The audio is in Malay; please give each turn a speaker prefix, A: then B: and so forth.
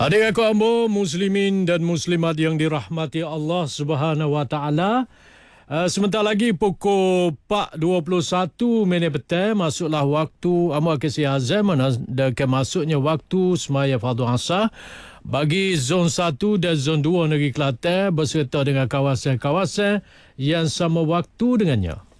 A: Adik aku ambo muslimin dan muslimat yang dirahmati Allah Subhanahu wa taala. Sebentar lagi pukul 4.21 minit petang masuklah waktu amu akasi azam dan masuknya waktu semaya fardu asar bagi zon 1 dan zon 2 negeri Kelantan berserta dengan kawasan-kawasan yang sama waktu dengannya.